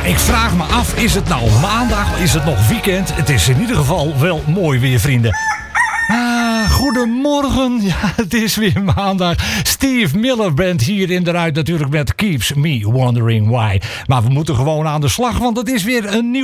Ja, ik vraag me af, is het nou maandag? Is het nog weekend? Het is in ieder geval wel mooi weer, vrienden. Goedemorgen. Ja, het is weer maandag. Steve Miller Band hier in de ruit natuurlijk met Keeps Me Wondering Why. Maar we moeten gewoon aan de slag, want het is weer een nieuw